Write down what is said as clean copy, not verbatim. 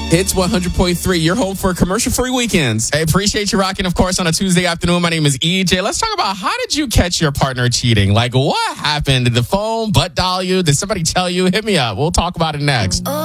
Hits 100.3. You're home for commercial-free weekends. I appreciate you rocking, of course, on a Tuesday afternoon. My name is EJ. Let's talk about, how did you catch your partner cheating? Like, what happened? Did the phone butt dial you? Did somebody tell you? Hit me up. We'll talk about it next.